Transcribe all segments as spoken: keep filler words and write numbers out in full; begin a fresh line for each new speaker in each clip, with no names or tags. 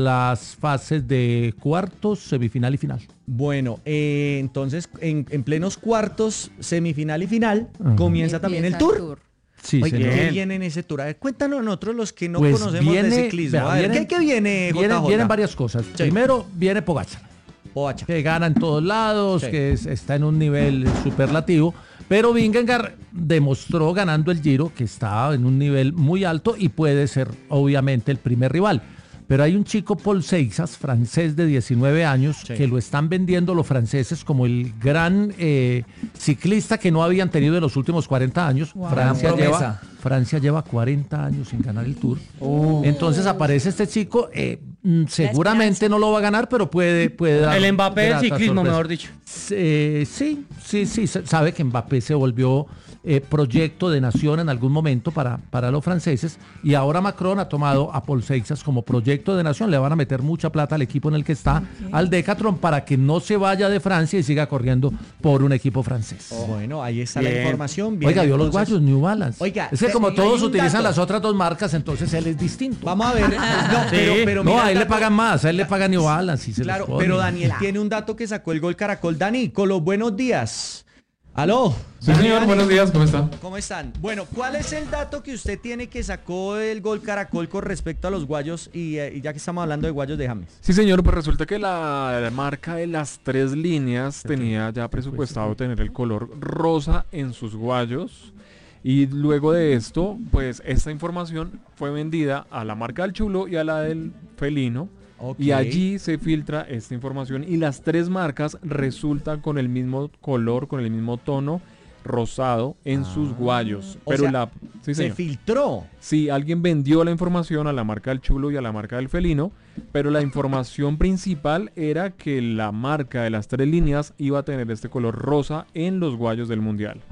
las fases de cuartos, semifinal y final.
Bueno, eh, entonces en, en plenos cuartos, semifinal y final, uh-huh. comienza también el tour. tour.
Sí,
Oye,
señor.
¿qué viene en ese tour? A ver, cuéntanos a nosotros los que no
pues
conocemos
viene,
de ciclismo.
Vea,
a ver,
vienen,
¿qué, ¿qué viene, J J?
Vienen, vienen varias cosas. Sí. Primero, viene Pogačar.
Pogačar.
Que gana en todos lados, sí. que es, está en un nivel superlativo. Pero Vingegaard demostró ganando el Giro que está en un nivel muy alto y puede ser obviamente el primer rival. Pero hay un chico, Paul Seixas, francés de diecinueve años, sí. que lo están vendiendo los franceses como el gran eh, ciclista que no habían tenido en los últimos cuarenta años. Wow. Francia, lleva, Francia lleva cuarenta años sin ganar el Tour. Oh. Entonces aparece este chico, eh, seguramente no lo va a ganar, pero puede, puede dar...
El Mbappé del ciclismo, sorpresa. Mejor dicho.
Eh, sí, sí, sí, sabe que Mbappé se volvió... Eh, proyecto de nación en algún momento para, para los franceses, y ahora Macron ha tomado a Paul Seixas como proyecto de nación. Le van a meter mucha plata al equipo en el que está, okay. al Decathlon, para que no se vaya de Francia y siga corriendo por un equipo francés.
Oh. Bueno, ahí está bien. La información.
Bien, Oiga, vio entonces... los guayos New Balance.
Oiga,
es que como todos utilizan
dato.
las otras dos marcas, entonces él es distinto.
Vamos a ver. No,
sí.
pero, pero
no
mira,
a él
dato...
le pagan más, a él le pagan New Balance. Y se
claro, pero Daniel tiene un dato que sacó el Gol Caracol. Dani, con los buenos días. ¿Aló?
Sí, señor, buenos días, ¿cómo están?
¿Cómo están? Bueno, ¿cuál es el dato que usted tiene que sacó el Gol Caracol con respecto a los guayos? Y, eh, y ya que estamos hablando de guayos de James.
Sí, señor, pues resulta que la, la marca de las tres líneas tenía ya presupuestado tener el color rosa en sus guayos. Y luego de esto, pues esta información fue vendida a la marca del Chulo y a la del Felino. Okay. Y allí se filtra esta información y las tres marcas resultan con el mismo color, con el mismo tono rosado en ah, sus guayos. Pero
sea,
la sí,
se
señor.
filtró.
Sí, alguien vendió la información a la marca del Chulo y a la marca del Felino, pero la información principal era que la marca de las tres líneas iba a tener este color rosa en los guayos del Mundial.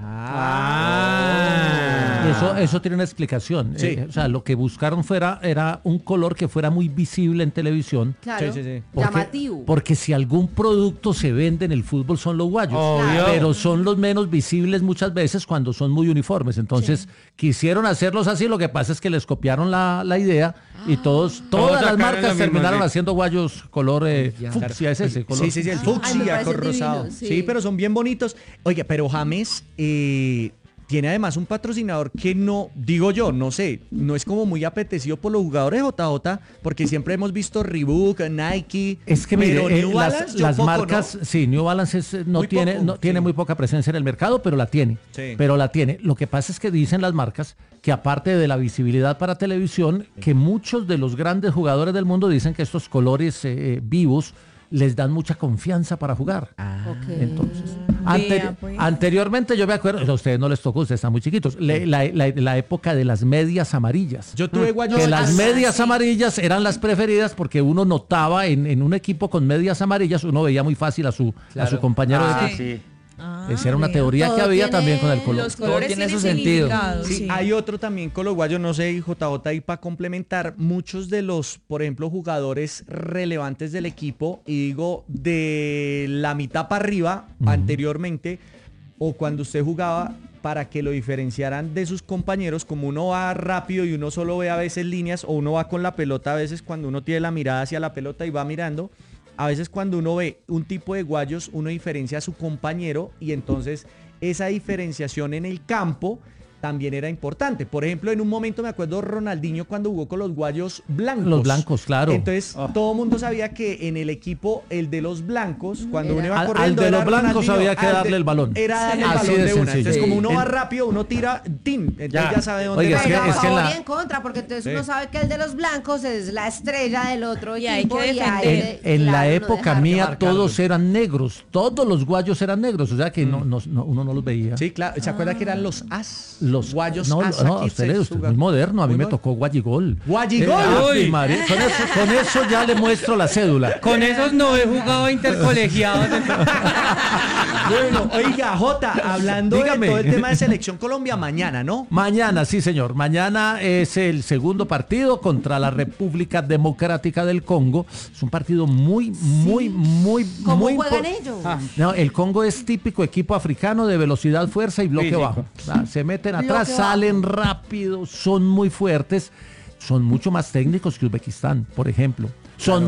Ah. Y eso, eso tiene una explicación.
Sí.
Eh, o sea, lo que buscaron fuera era un color que fuera muy visible en televisión.
Claro,
sí, sí, sí.
Porque,
llamativo.
Porque si algún producto se vende en el fútbol son los guayos,
Obvio.
pero son los menos visibles muchas veces cuando son muy uniformes. Entonces, sí. quisieron hacerlos así, lo que pasa es que les copiaron la, la idea ah. y todos, todas las marcas terminaron haciendo guayos color eh, fucsia, es ese color.
Sí, sí, sí, el fucsia con rosado. Sí. sí, pero son bien bonitos. Oye, pero James eh, tiene además un patrocinador que no, digo yo, no sé, no es como muy apetecido por los jugadores de J J, porque siempre hemos visto Reebok, Nike,
es que
pero
mire,
New
eh,
Balance,
las, las
poco,
marcas,
¿no?
sí, New Balance es, no, tiene,
poco,
no
sí.
tiene muy poca presencia en el mercado, pero la tiene,
sí.
pero la tiene. Lo que pasa es que dicen las marcas que aparte de la visibilidad para televisión, sí. que muchos de los grandes jugadores del mundo dicen que estos colores eh, vivos les dan mucha confianza para jugar.
Ah, okay.
Entonces, anteri-
Vea, pues.
anteriormente yo me acuerdo, a ustedes no les tocó, ustedes están muy chiquitos, le, la, la, la época de las medias amarillas.
Yo tuve guayos.
Que las
ah,
medias
sí.
amarillas eran las preferidas porque uno notaba en, en un equipo con medias amarillas, uno veía muy fácil a su, claro. a su compañero
ah,
de equipo.
Sí.
Ah,
Esa era una teoría
todo
que había
tiene,
también con el color.
Los colores
tiene
tienen
su sentido.
Sí,
sí.
hay otro también con los guayos, no sé, J J, y para complementar, muchos de los, por ejemplo, jugadores relevantes del equipo, y digo, de la mitad para arriba, uh-huh. anteriormente, o cuando usted jugaba, para que lo diferenciaran de sus compañeros, como uno va rápido y uno solo ve a veces líneas, o uno va con la pelota a veces cuando uno tiene la mirada hacia la pelota y va mirando, a veces cuando uno ve un tipo de guayos, uno diferencia a su compañero y entonces esa diferenciación en el campo también era importante. Por ejemplo, en un momento me acuerdo Ronaldinho cuando jugó con los guayos blancos.
Los blancos, claro.
Entonces oh. todo el mundo sabía que en el equipo, el de los blancos, cuando era. uno iba corriendo,
al, al de los blancos
Ronaldinho,
había que darle
de,
el balón.
Era darle
sí.
el balón
de,
de una.
Sencillo.
Entonces como uno
el,
va rápido, uno tira, ¡tim! Entonces ya, ya sabe dónde
Oiga,
va.
es que,
Pero
es que en, la,
en contra, porque entonces sí. uno sabe que el de los blancos es la estrella del otro
y
equipo.
hay que
y hay
en,
de,
en
claro,
la
no
época mía
marcarlos.
todos eran negros, todos los guayos eran negros, o sea que mm. no, no, no, uno no los veía.
Sí, claro. ¿Se acuerda ah. que eran los as?
Los
guayos
no,
as.
No, usted, le, usted es muy moderno, a mí muy me moderno. Tocó guayigol.
¡Guayigol!
Eh, con, eso, con eso ya le muestro la cédula.
Con esos no he jugado intercolegiados.
Bueno, oiga, Jota, hablando
Dígame.
de todo el tema de Selección Colombia, mañana, ¿no?
Mañana, sí, señor. Mañana es el segundo partido contra la República Democrática del Congo. Es un partido muy, muy, sí. muy,
¿Cómo
muy...
juegan ellos?
Ah, no, el Congo es típico equipo africano de velocidad, fuerza y bloque sí, bajo. Sí. Ah, se meten atrás, bloque salen bajo. rápido, son muy fuertes, son mucho más técnicos que Uzbekistán, por ejemplo. son